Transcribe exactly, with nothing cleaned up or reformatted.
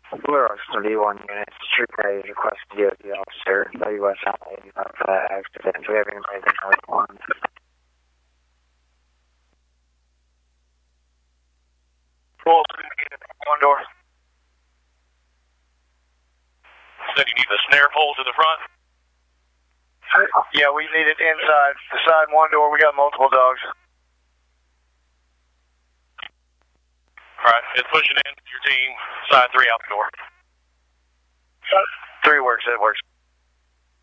Blue Oaks D one units, Troop A is requested D O D officer, W S eighty-five for that accident. Do we have anybody that can respond? Cool, one door. Said you need the snare pole to the front? Yeah, we need it inside. The side one door, we got multiple dogs. Alright, it's pushing in your team, side three out the door. Three works, it works.